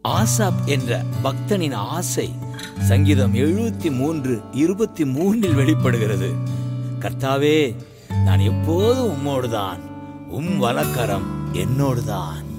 Asaph என்ற பக்தனின் ஆசை சங்கீதம் 73:23 வெளிப்படுகிறது. கர்த்தாவே, நான் எப்போதும் உம்மோடுதான், உம் வலக்கரம் என்னோடுதான்.